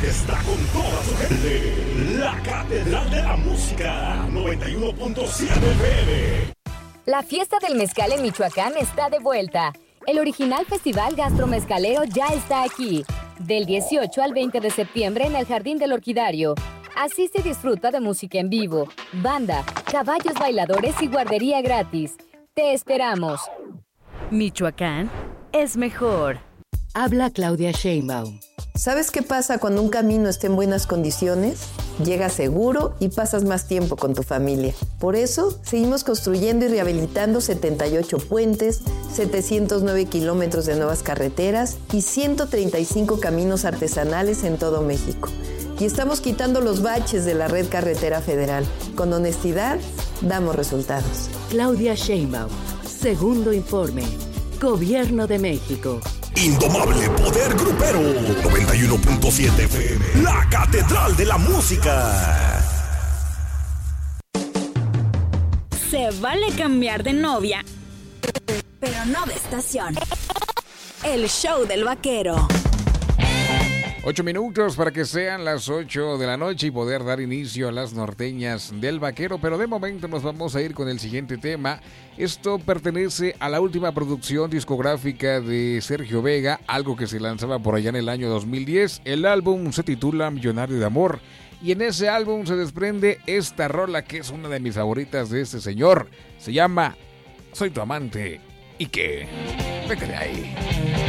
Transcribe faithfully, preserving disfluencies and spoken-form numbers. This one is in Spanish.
está con toda su gente. La Catedral de la Música, noventa y uno punto siete F M. La fiesta del mezcal en Michoacán está de vuelta. El original Festival Gastromezcalero ya está aquí. Del dieciocho al veinte de septiembre en el Jardín del Orquidario. Asiste y disfruta de música en vivo, banda, caballos bailadores y guardería gratis. Te esperamos. Michoacán es mejor. Habla Claudia Sheinbaum. ¿Sabes qué pasa cuando un camino está en buenas condiciones? Llegas seguro y pasas más tiempo con tu familia. Por eso, seguimos construyendo y rehabilitando setenta y ocho puentes, setecientos nueve kilómetros de nuevas carreteras y ciento treinta y cinco caminos artesanales en todo México. Y estamos quitando los baches de la red carretera federal. Con honestidad, damos resultados. Claudia Sheinbaum. Segundo informe. Gobierno de México. Indomable poder grupero. noventa y uno punto siete F M. La Catedral de la Música. Se vale cambiar de novia, pero no de estación. El show del vaquero. Ocho minutos para que sean las ocho de la noche y poder dar inicio a las norteñas del vaquero, pero de momento nos vamos a ir con el siguiente tema. Esto pertenece a la última producción discográfica de Sergio Vega, algo que se lanzaba por allá en el año dos mil diez. El álbum se titula Millonario de Amor y en ese álbum se desprende esta rola que es una de mis favoritas de este señor. Se llama Soy tu amante. ¿Y qué? Véngale ahí.